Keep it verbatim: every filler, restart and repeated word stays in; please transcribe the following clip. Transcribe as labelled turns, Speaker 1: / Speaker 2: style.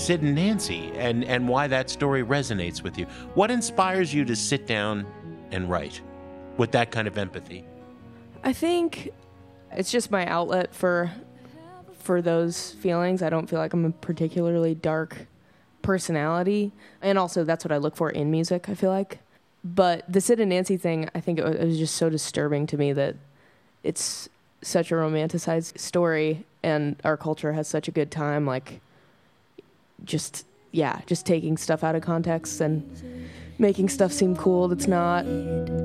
Speaker 1: Sid and Nancy and, and why that story resonates with you. What inspires you to sit down and write with that kind of empathy?
Speaker 2: I think it's just my outlet for for those feelings. I don't feel like I'm a particularly dark personality, and also that's what I look for in music, I feel like. But the Sid and Nancy thing, I think it was, it was just so disturbing to me that it's such a romanticized story and our culture has such a good time, like, just, yeah, just taking stuff out of context and making stuff seem cool that's not.